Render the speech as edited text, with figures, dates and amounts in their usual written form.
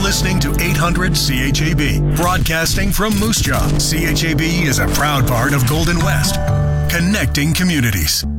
listening to 800 CHAB, broadcasting from Moose Jaw. CHAB is a proud part of Golden West, connecting communities.